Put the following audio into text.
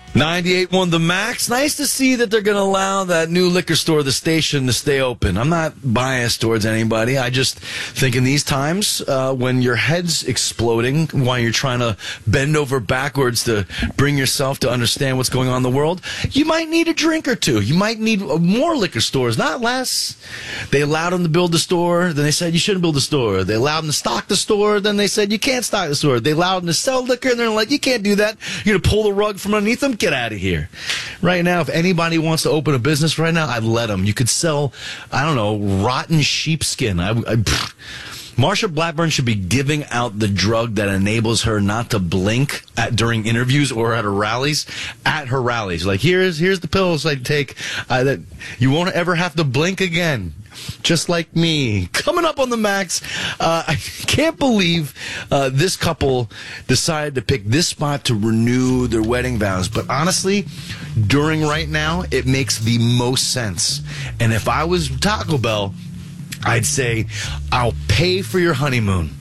98.1 The Max. Nice to see that they're going to allow that new liquor store, the Station, to stay open. I'm not biased towards anybody. I just think in these times, when your head's exploding, while you're trying to bend over backwards to bring yourself to understand what's going on in the world, you might need a drink or two. You might need more liquor stores, not less. They allowed them to build the store, then they said you shouldn't build the store. They allowed them to stock the store, then they said you can't stock the store. They allowed them to sell liquor, and they're like, you can't do that. You're going to pull the rug from underneath them? Get out of here. Right now, if anybody wants to open a business right now, I'd let them. You could sell, I don't know, rotten sheepskin. Marsha Blackburn should be giving out the drug that enables her not to blink during interviews or at her rallies. Like, here's the pills I take that you won't ever have to blink again. Just like me. Coming up on the Max, I can't believe this couple decided to pick this spot to renew their wedding vows. But honestly, during right now, it makes the most sense. And if I was Taco Bell, I'd say, I'll pay for your honeymoon.